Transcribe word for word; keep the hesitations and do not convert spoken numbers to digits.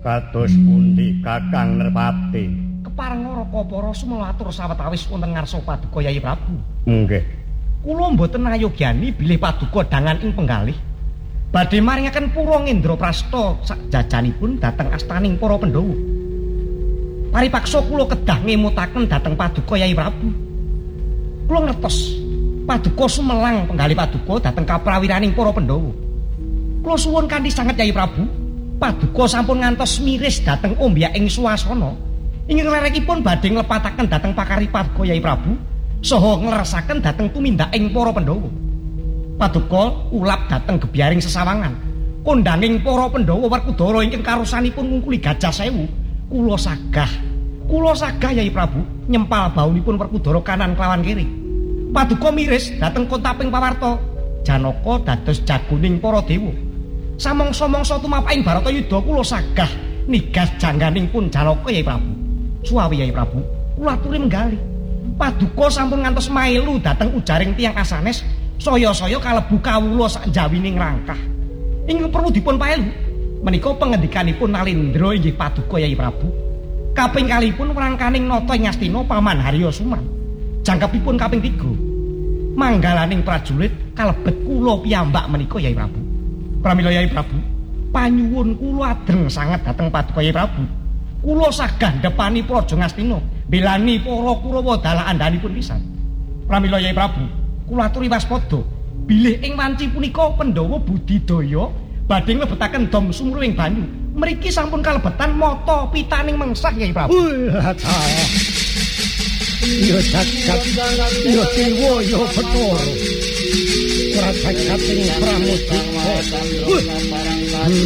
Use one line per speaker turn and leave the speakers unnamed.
Kados pundi Kakang Nerpati?
Kepareng Raka para sumelatur sawetawis wonten ngarsa Paduka Yai Prabu.
Nggih.
Kula mboten ayogyani bilih Paduka dangan ing penggalih. Badhe maringaken pura Ngendraprasta sakjajanipun dhateng astaning para Pandhawa. Paripaksa kula kedah ngemutaken dhateng Paduka Yai Prabu. Kula ngertos Paduka sumelang penggalih Paduka dhateng kaprawiraning para Pandhawa. Kula suwun kanthi sanget Yai Prabu, Paduka sampun ngantos miris dhateng ombyaking swasana. Ing rerekipun badhe nglepataken dhateng pakari Paduka Yai Prabu saha ngleresaken dhateng tumindaking para Pandhawa. Paduka ulap dhateng gebyaring sesawangan. Kondanging para Pandhawa Werkudara ingkang karosanipun ngungkuli Gajah Sewu, kula sagah. Kula sagah Yai Prabu nyempal baunipun Werkudara kanan kelawan kiri. Paduka miris dhateng kontaping pawarta Janaka dados jagoning para dewa. Samangsa-mangsa tumapaking Baratayuda kula sagah nigas jangganing pun Janaka Yai Prabu. Suwawi Yai Prabu, kula aturi menggali. Paduka sampun ngantos mailu dhateng ujaring tiyang asanes saya-saya kalebu kawula sak jawining rangkah. Ing perlu dipun paelu menika pangendikanipun Nalendra inggih Paduka Yai Prabu. Kaping kalipun wrangkaning nata ing Astina Paman Harya Suman. Jangkepipun kaping tiga manggalaning prajurit kalebet kula piyambak menika Yai Prabu. Pramila Yai Prabu, panyuwun kula adreng sanget dhateng Paduka Yai Prabu. Kula sagah ndepani Praja Ngastina, belani para Kurawa dalah andhanipun pisan. Pramila Yai Prabu, kula aturi waspada bilih ing wanci punika Pandhawa budidaya badhe nglebetaken dom sumruwing banyu. Mriki sampun kalebetan mata pitaning mengsah Yai Prabu.
Yo jagat, yo dewa, yo Bathara. Ora jagat ing pramudita.